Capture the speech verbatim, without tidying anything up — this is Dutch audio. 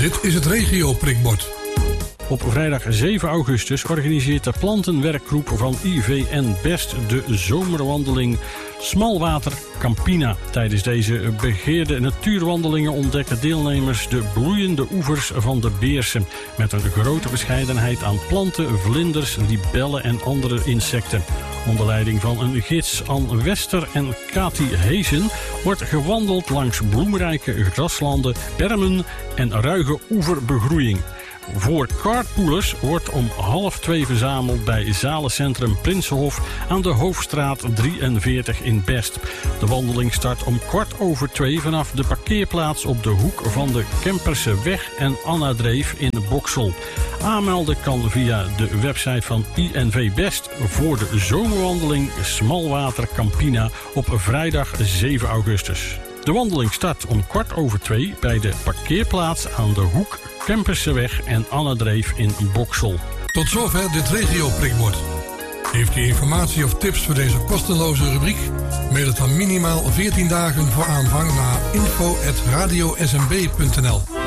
Dit is het regio-prikbord. Op vrijdag zeven augustus organiseert de plantenwerkgroep van I V N Best de zomerwandeling Smalwater Campina. Tijdens deze begeerde natuurwandelingen ontdekken deelnemers de bloeiende oevers van de Beersen, met een grote verscheidenheid aan planten, vlinders, libellen en andere insecten. Onder leiding van een gids Ann Wester en Kati Heesen wordt gewandeld langs bloemrijke graslanden, bermen en ruige oeverbegroeiing. Voor carpoolers wordt om half twee verzameld bij Zalencentrum Prinsenhof aan de Hoofdstraat drieënveertig in Best. De wandeling start om kwart over twee vanaf de parkeerplaats op de hoek van de Kemperseweg en Annadreef in Boksel. Aanmelden kan via de website van I N V Best voor de zomerwandeling Smalwater Campina op vrijdag zeven augustus. De wandeling start om kwart over twee bij de parkeerplaats aan de hoek Kemperseweg en Annadreef in Boksel. Tot zover dit regio-prikbord. Heeft u informatie of tips voor deze kosteloze rubriek? Mail het dan minimaal veertien dagen voor aanvang naar info at radio s m b punt n l.